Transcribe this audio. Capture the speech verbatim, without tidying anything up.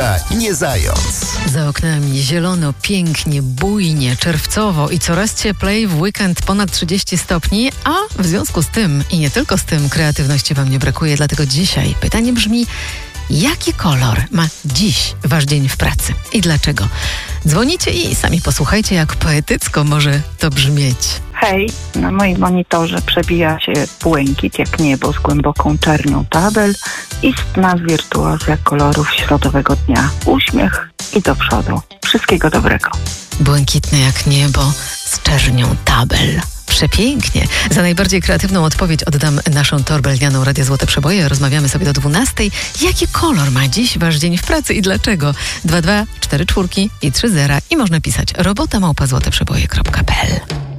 kucza nie zając. Za oknami zielono, pięknie, bujnie, czerwcowo i coraz cieplej, w weekend ponad trzydzieści stopni, a w związku z tym i nie tylko z tym kreatywności wam nie brakuje, dlatego dzisiaj pytanie brzmi: jaki kolor ma dziś wasz dzień w pracy i dlaczego? Dzwonicie i sami posłuchajcie, jak poetycko może to brzmieć. Hej, na moim monitorze przebija się błękit jak niebo z głęboką czernią tabel i istna wirtuozja kolorów środowego dnia. Uśmiech i do przodu. Wszystkiego dobrego. Błękitne jak niebo z czernią tabel. Przepięknie. Za najbardziej kreatywną odpowiedź oddam naszą torbę lnianą Radia Złote Przeboje. Rozmawiamy sobie do dwunastej. Jaki kolor ma dziś wasz dzień w pracy i dlaczego? dwa dwa cztery cztery i trzy zera i można pisać robota małpa złote przeboje kropka p l.